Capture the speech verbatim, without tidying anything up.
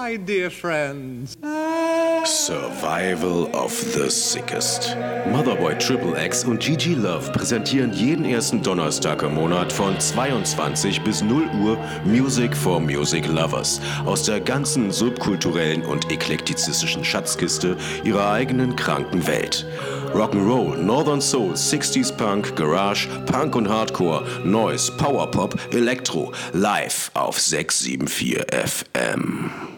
my dear friends. Survival of the Sickest. Motherboy Triple X und Gigi Love präsentieren jeden ersten Donnerstag im Monat von zweiundzwanzig bis null Uhr Music for Music Lovers aus der ganzen subkulturellen und eklektizistischen Schatzkiste ihrer eigenen kranken Welt. Rock'n'Roll, Northern Soul, sixties Punk, Garage, Punk und Hardcore, Noise, Powerpop, Elektro, live auf sechs sieben vier F M.